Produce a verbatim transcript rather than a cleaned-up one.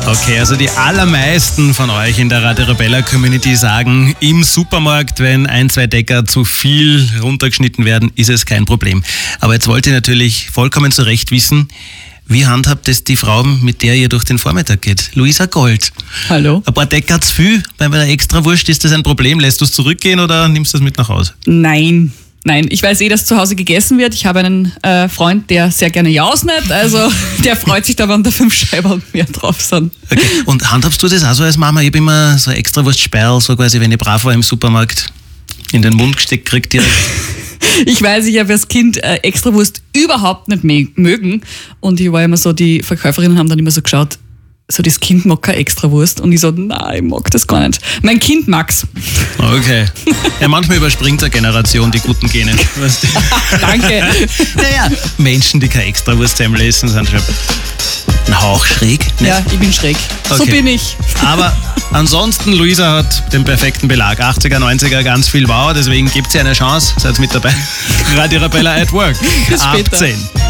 Okay, also die allermeisten von euch in der Radio Arabella Community sagen, im Supermarkt, wenn ein, zwei Decker zu viel runtergeschnitten werden, ist es kein Problem. Aber jetzt wollt ihr natürlich vollkommen zu Recht wissen, wie handhabt es die Frau, mit der ihr durch den Vormittag geht? Luisa Gold. Hallo. Ein paar Decker zu viel, bei der Extrawurst, ist das ein Problem? Lässt du es zurückgehen oder nimmst du das mit nach Hause? Nein. Nein, ich weiß eh, dass zu Hause gegessen wird. Ich habe einen äh, Freund, der sehr gerne jausnet, also der freut sich da, wenn da fünf Scheiben mehr drauf sind. Okay. Und handhabst du das auch so als Mama? Ich habe immer so Extrawurstsperl, so quasi, wenn ich brav war im Supermarkt, in den Mund gesteckt kriegt direkt. Ich weiß, ich habe als Kind äh, Extrawurst überhaupt nicht me- mögen und ich war immer so, die Verkäuferinnen haben dann immer so geschaut, so das Kind mag keine Extrawurst und ich so, nein, ich mag das gar nicht. Mein Kind mag's. Okay. Ja, manchmal überspringt eine Generation die guten Gene. Weißt du? Danke. Naja, Menschen, die keine Extrawurst zusammen essen, sind schon ein Hauch schräg. Nicht? Ja, ich bin schräg. So Okay. bin ich. Aber ansonsten, Luisa hat den perfekten Belag. achtziger, neunziger, ganz viel Wow, deswegen gibt es ihr eine Chance. Seid mit dabei. Radio Arabella at Work. Bis Ab später. zehn.